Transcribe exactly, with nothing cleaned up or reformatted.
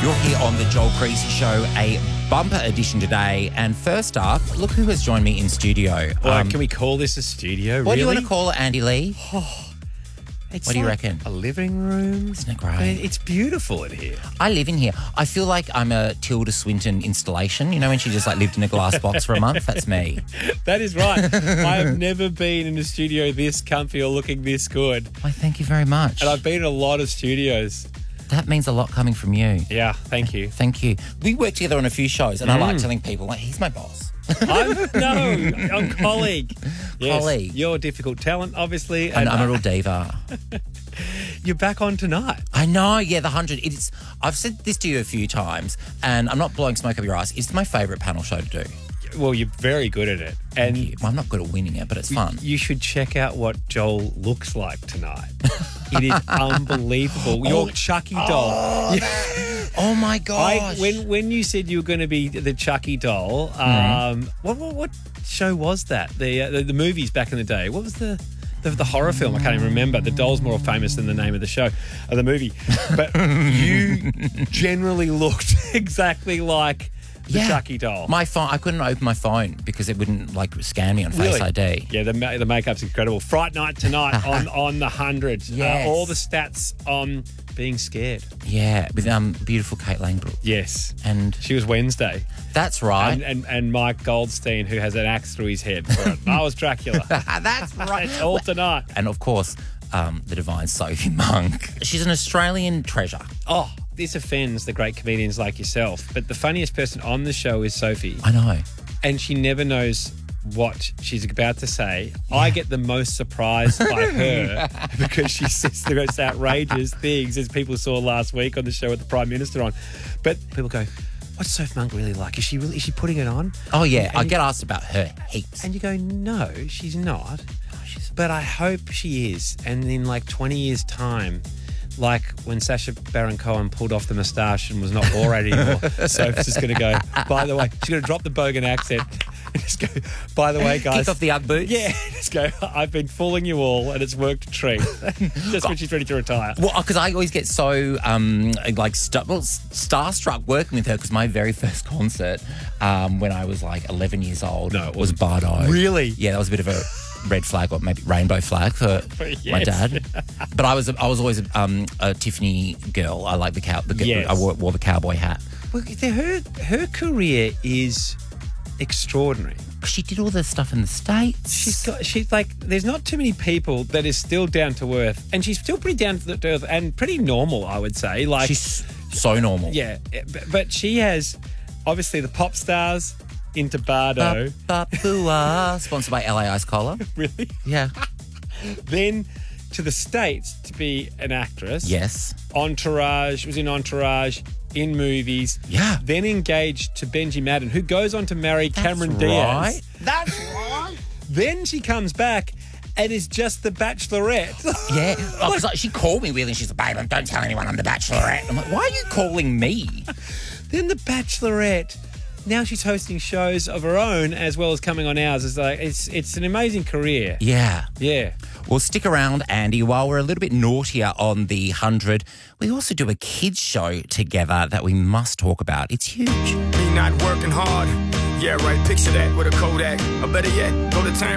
You're here on the Joel Creasy Show, a bumper edition today. And first up, look who has joined me in studio. Well, Um, can we call this a studio? what really? do you want to call it, Andy Lee? It's what do you like reckon? A living room. Isn't it great? I mean, it's beautiful in here. I live in here. I feel like I'm a Tilda Swinton installation. You know when she just like lived in a glass box for a month? That's me. That is right. I have never been in a studio this comfy or looking this good. Why, thank you very much. And I've been in a lot of studios. That means a lot coming from you. Yeah, thank you. Thank you. We work together on a few shows, and I Mm. like telling people, like, he's my boss. I'm, no, I'm colleague. Yes, Colleague. You're a difficult talent, obviously. And And I'm a real diva. you're back on tonight. I know, yeah, the hundred. It's. I've said this to you a few times, and I'm not blowing smoke up your ass. It's my favourite panel show to do. Well, you're very good at it. Thank And you. Well, I'm not good at winning it, but it's fun. you should check out what Joel looks like tonight. It is unbelievable. Your Chucky doll. Oh my I, gosh! when when you said you were going to be the Chucky doll, um, Mm-hmm. what, what what show was that? The, uh, the the movies back in the day. What was the the, the horror film? I can't even remember. The doll's more famous than the name of the show, of the movie. But you generally looked exactly like the Yeah. Chucky doll. My phone. I couldn't open my phone because it wouldn't like scan me on Face Really? I D. Yeah, the ma- the makeup's incredible. Fright Night tonight on on the hundred. Yes. Uh, all the stats on being scared. Yeah, with um beautiful Kate Langbrook. Yes, And she was Wednesday. that's right. And, and and Mike Goldstein, who has an axe through his head. For it. I was Dracula. that's right. It's all tonight. And of course, um, the divine Sophie Monk. She's an Australian treasure. Oh, this offends the great comedians like yourself, but the funniest person on the show is Sophie, I know. and she never knows what she's about to say. I get the most surprised by her because she says the most outrageous things, as people saw last week on the show with the Prime Minister on. But people go, what's Sophie Monk really like? Is she really, is she putting it on? Oh yeah, And I you- get asked about her heaps. And you go, no, she's not. Oh, she's- But I hope she is. And in like twenty years' time, like when Sacha Baron Cohen pulled off the moustache and was not Borat anymore, Sophie's just going to go, by the way, she's going to drop the Bogan accent and just go, by the way, guys. Kick off the Ugg boots. Yeah, just go, I've been fooling you all and it's worked a treat. Just when she's ready to retire. Well, because I always get so um, like st- well, starstruck working with her because my very first concert um, when I was like eleven years old No, it was Bardo. Really? Yeah, that was a bit of a red flag or maybe rainbow flag for Yes. my dad. But I was I was always um, a Tiffany girl. I like the cow. The, Yes. I wore, wore the cowboy hat. Well, her, her career is extraordinary. She did all this stuff in the States. She's got, she's like, there's not too many people that is still down to earth, and she's still pretty down to earth and pretty normal, I would say. Like, She's so normal. yeah, but- but she has obviously the pop stars into Bardo, Ba- ba- boo-ah. Sponsored by L A Ice Cola. really. Yeah. Then to the States to be an actress. Yes. Entourage, was in Entourage, in movies. Yeah. Then engaged to Benji Madden, who goes on to marry Cameron That's Diaz. right. That's right. Then she comes back and is just the Bachelorette. Yeah. Oh, 'cause, like, she called me really and she's like, babe, don't tell anyone I'm the Bachelorette. I'm like, why are you calling me? Then the Bachelorette. Now she's hosting shows of her own as well as coming on ours. It's like it's it's an amazing career. Yeah. Yeah. Well, stick around, Andy. While we're a little bit naughtier on the hundred, we also do a kids show together that we must talk about. It's huge. Me not working hard. Yeah, right. Picture that with a Kodak. Or better yet, go to town.